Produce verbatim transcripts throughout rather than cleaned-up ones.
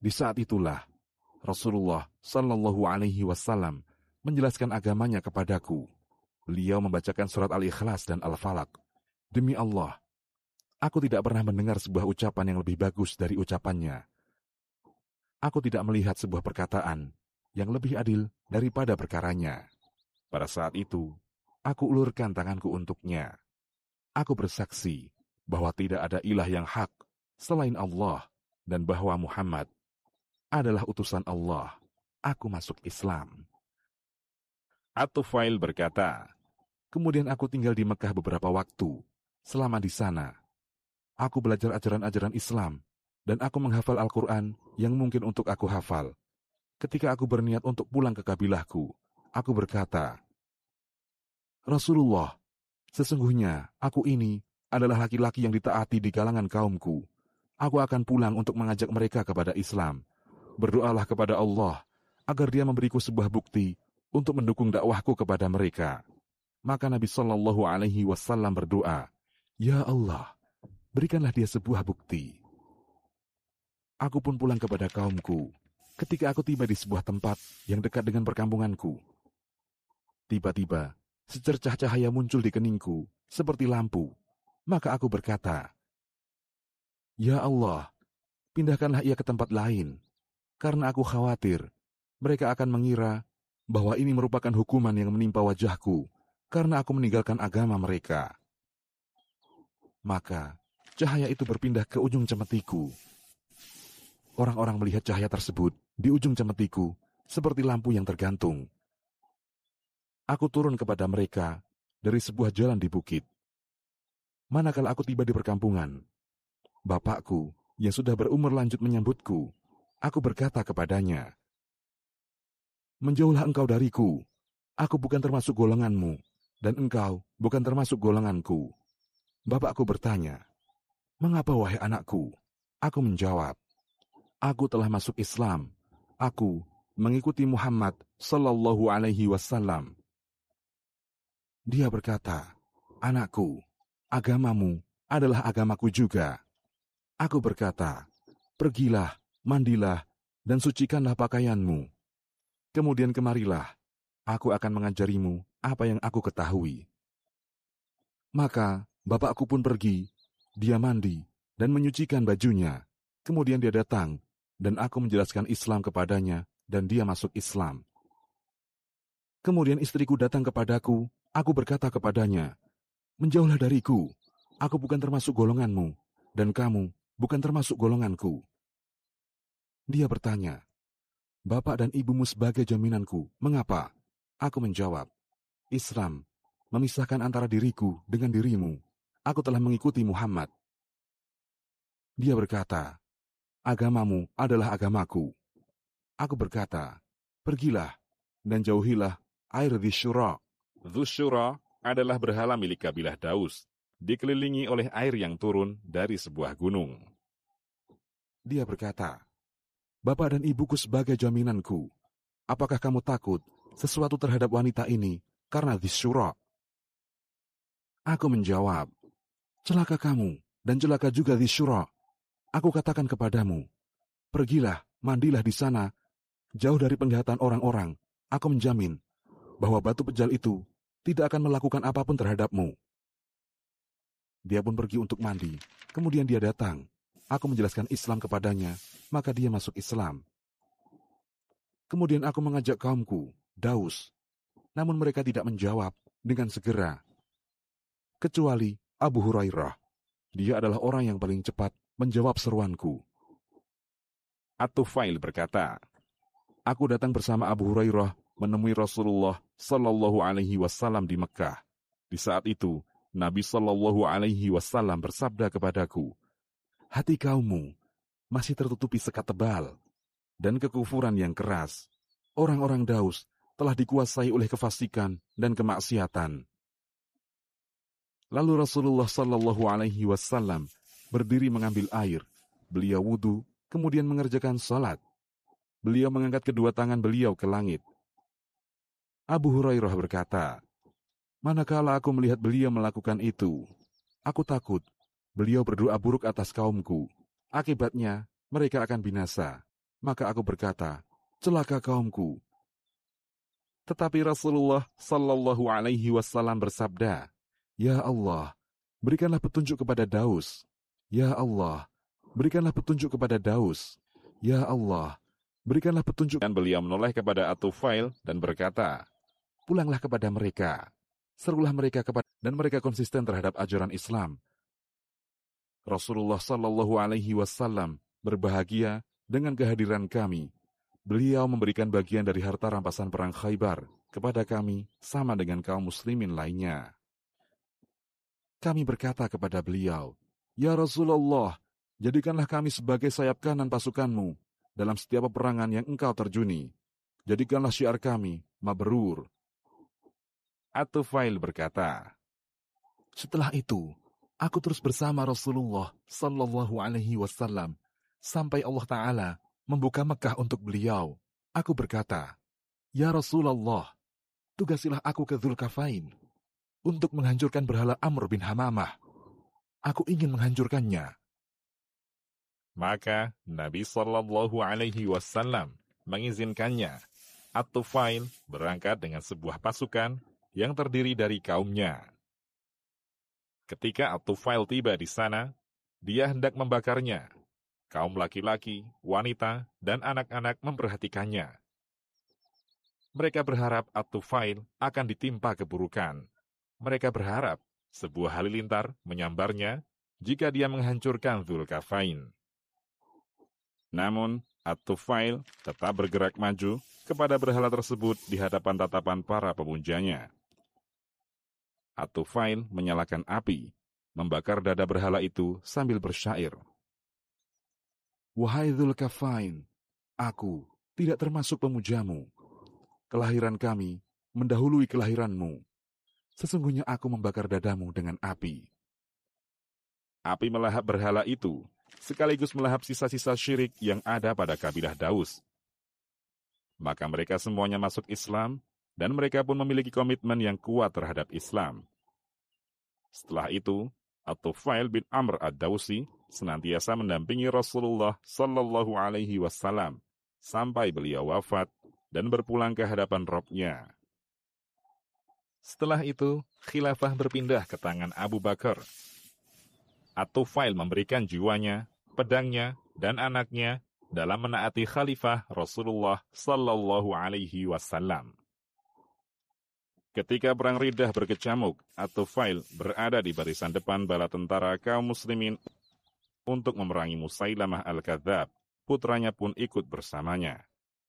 Di saat itulah Rasulullah Shallallahu Alaihi Wasallam menjelaskan agamanya kepadaku. Beliau membacakan surat Al-Ikhlas dan Al-Falaq. Demi Allah, aku tidak pernah mendengar sebuah ucapan yang lebih bagus dari ucapannya. Aku tidak melihat sebuah perkataan yang lebih adil daripada perkaranya. Pada saat itu, aku ulurkan tanganku untuknya. Aku bersaksi bahwa tidak ada ilah yang hak selain Allah dan bahwa Muhammad adalah utusan Allah. Aku masuk Islam. At-Tufail berkata, kemudian aku tinggal di Mekah beberapa waktu. Selama di sana, aku belajar ajaran-ajaran Islam dan aku menghafal Al-Quran yang mungkin untuk aku hafal. Ketika aku berniat untuk pulang ke kabilahku, aku berkata, Rasulullah, sesungguhnya aku ini adalah laki-laki yang ditaati di kalangan kaumku. Aku akan pulang untuk mengajak mereka kepada Islam. Berdoalah kepada Allah agar Dia memberiku sebuah bukti untuk mendukung dakwahku kepada mereka. Maka Nabi Shallallahu Alaihi Wasallam berdoa, Ya Allah, berikanlah dia sebuah bukti. Aku pun pulang kepada kaumku. Ketika aku tiba di sebuah tempat yang dekat dengan perkampunganku, tiba-tiba secercah cahaya muncul di keningku seperti lampu. Maka aku berkata, Ya Allah, pindahkanlah ia ke tempat lain, karena aku khawatir mereka akan mengira bahwa ini merupakan hukuman yang menimpa wajahku karena aku meninggalkan agama mereka. Maka cahaya itu berpindah ke ujung cemetiku. Orang-orang melihat cahaya tersebut di ujung cemetiku seperti lampu yang tergantung. Aku turun kepada mereka dari sebuah jalan di bukit. Manakala aku tiba di perkampungan, bapakku yang sudah berumur lanjut menyambutku. Aku berkata kepadanya, Menjauhlah engkau dariku, aku bukan termasuk golonganmu, dan engkau bukan termasuk golonganku. Bapakku bertanya, Mengapa wahai anakku? Aku menjawab, Aku telah masuk Islam. Aku mengikuti Muhammad Sallallahu Alaihi Wasallam. Dia berkata, Anakku, agamamu adalah agamaku juga. Aku berkata, Pergilah, mandilah, dan sucikanlah pakaianmu. Kemudian kemarilah, aku akan mengajarimu apa yang aku ketahui. Maka bapakku pun pergi, dia mandi dan menyucikan bajunya. Kemudian dia datang, dan aku menjelaskan Islam kepadanya, dan dia masuk Islam. Kemudian istriku datang kepadaku, aku berkata kepadanya, Menjauhlah dariku, aku bukan termasuk golonganmu, dan kamu bukan termasuk golonganku. Dia bertanya, Bapak dan ibumu sebagai jaminanku, mengapa? Aku menjawab, Islam memisahkan antara diriku dengan dirimu. Aku telah mengikuti Muhammad. Dia berkata, Agamamu adalah agamaku. Aku berkata, Pergilah dan jauhilah air Dzusyura. Dzusyura adalah berhala milik kabilah Daus, dikelilingi oleh air yang turun dari sebuah gunung. Dia berkata, Bapak dan ibuku sebagai jaminanku, apakah kamu takut sesuatu terhadap wanita ini karena Dzusyura? Aku menjawab, Celaka kamu dan celaka juga Dzusyura. Aku katakan kepadamu, Pergilah, mandilah di sana, jauh dari penglihatan orang-orang. Aku menjamin bahwa batu pejal itu tidak akan melakukan apapun terhadapmu. Dia pun pergi untuk mandi. Kemudian dia datang. Aku menjelaskan Islam kepadanya, maka dia masuk Islam. Kemudian aku mengajak kaumku, Daus, namun mereka tidak menjawab dengan segera. Kecuali Abu Hurairah. Dia adalah orang yang paling cepat menjawab seruanku. At-Tufail berkata, Aku datang bersama Abu Hurairah menemui Rasulullah Sallallahu Alaihi Wasallam di Mekah. Di saat itu, Nabi Sallallahu Alaihi Wasallam bersabda kepadaku, Hati kaummu masih tertutupi sekat tebal dan kekufuran yang keras. Orang-orang Daus telah dikuasai oleh kefasikan dan kemaksiatan. Lalu Rasulullah Sallallahu Alaihi Wasallam berdiri mengambil air. Beliau wudu, kemudian mengerjakan salat. Beliau mengangkat kedua tangan beliau ke langit. Abu Hurairah berkata, Manakala aku melihat beliau melakukan itu, aku takut beliau berdoa buruk atas kaumku. Akibatnya, mereka akan binasa. Maka aku berkata, celaka kaumku. Tetapi Rasulullah Sallallahu Alaihi Wasallam bersabda, Ya Allah, berikanlah petunjuk kepada Daus. Ya Allah, berikanlah petunjuk kepada Daus. Ya Allah, berikanlah petunjuk. Dan beliau menoleh kepada At-Tufail dan berkata, pulanglah kepada mereka, serulah mereka kepada, dan mereka konsisten terhadap ajaran Islam. Rasulullah Sallallahu Alaihi Wasallam berbahagia dengan kehadiran kami. Beliau memberikan bagian dari harta rampasan perang Khaybar kepada kami sama dengan kaum muslimin lainnya. Kami berkata kepada beliau, Ya Rasulullah, jadikanlah kami sebagai sayap kanan pasukanmu dalam setiap peperangan yang engkau terjuni. Jadikanlah syiar kami, mabrur. At-Tufail berkata, setelah itu, aku terus bersama Rasulullah Sallallahu Alaihi Wasallam sampai Allah Ta'ala membuka Mekah untuk beliau. Aku berkata, Ya Rasulullah, tugasilah aku ke Dzulkafain untuk menghancurkan berhala Amr bin Hamamah. Aku ingin menghancurkannya. Maka Nabi Sallallahu Alaihi Wasallam mengizinkannya. At-Tufail berangkat dengan sebuah pasukan yang terdiri dari kaumnya. Ketika At-Tufail tiba di sana, dia hendak membakarnya. Kaum laki-laki, wanita, dan anak-anak memperhatikannya. Mereka berharap At-Tufail akan ditimpa keburukan. Mereka berharap sebuah halilintar menyambarnya jika dia menghancurkan Dzulkafain. Namun, At-Tufail tetap bergerak maju kepada berhala tersebut di hadapan tatapan para pemunjanya. At-Tufail menyalakan api, membakar dada berhala itu sambil bersyair. Wahai Dzulkafain, aku tidak termasuk pemujamu. Kelahiran kami mendahului kelahiranmu. Sesungguhnya aku membakar dadamu dengan api. Api melahap berhala itu, sekaligus melahap sisa-sisa syirik yang ada pada kabilah Daus. Maka mereka semuanya masuk Islam, dan mereka pun memiliki komitmen yang kuat terhadap Islam. Setelah itu, At-Tufail bin Amr ad-Dausi senantiasa mendampingi Rasulullah Sallallahu Alaihi Wasallam sampai beliau wafat dan berpulang ke hadapan Rabb-Nya. Setelah itu, khilafah berpindah ke tangan Abu Bakar. At-Tufail memberikan jiwanya, pedangnya, dan anaknya dalam menaati khalifah Rasulullah Sallallahu Alaihi Wasallam. Ketika perang Riddah berkecamuk, At-Tufail berada di barisan depan bala tentara kaum muslimin untuk memerangi Musailamah al-Kadzab. Putranya pun ikut bersamanya.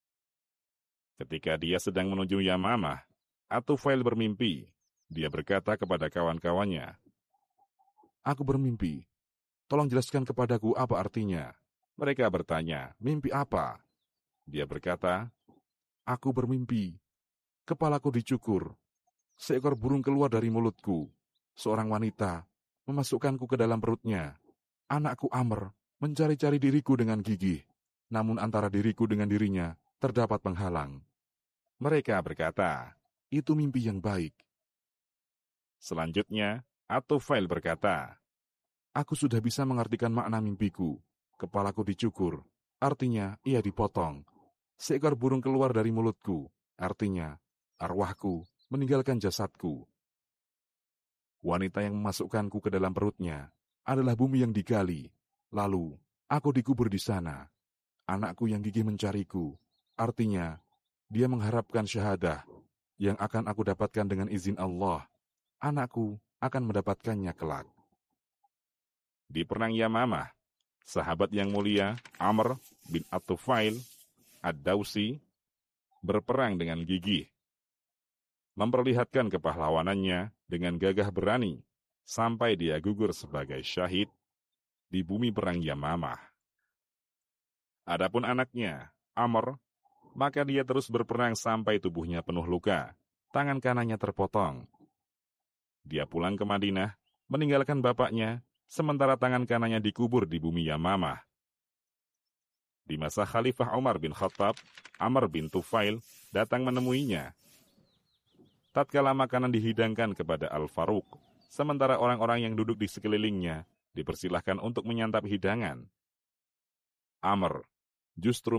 Ketika dia sedang menuju Yamamah, At-Tufail bermimpi. Dia berkata kepada kawan-kawannya, Aku bermimpi. Tolong jelaskan kepadaku apa artinya. Mereka bertanya, mimpi apa? Dia berkata, Aku bermimpi. Kepalaku dicukur. Seekor burung keluar dari mulutku. Seorang wanita memasukkanku ke dalam perutnya. Anakku Amr mencari-cari diriku dengan gigih. Namun antara diriku dengan dirinya terdapat penghalang. Mereka berkata, itu mimpi yang baik. Selanjutnya, At-Tufail berkata, Aku sudah bisa mengartikan makna mimpiku. Kepalaku dicukur, artinya ia dipotong. Seekor burung keluar dari mulutku, artinya arwahku meninggalkan jasadku. Wanita yang memasukkanku ke dalam perutnya adalah bumi yang digali. Lalu, aku dikubur di sana. Anakku yang gigih mencariku, artinya dia mengharapkan syahadah yang akan aku dapatkan dengan izin Allah. Anakku akan mendapatkannya kelak. Di perang Yamamah, sahabat yang mulia Amr bin At-Tufail ad-Dausi berperang dengan gigih, memperlihatkan kepahlawanannya dengan gagah berani, sampai dia gugur sebagai syahid di bumi perang Yamamah. Adapun anaknya, Amr, maka dia terus berperang sampai tubuhnya penuh luka, tangan kanannya terpotong. Dia pulang ke Madinah, meninggalkan bapaknya, sementara tangan kanannya dikubur di bumi Yamamah. Di masa Khalifah Umar bin Khattab, Amr bin Tufail datang menemuinya. Tatkala makanan dihidangkan kepada Al-Faruq, sementara orang-orang yang duduk di sekelilingnya dipersilahkan untuk menyantap hidangan, Amr justru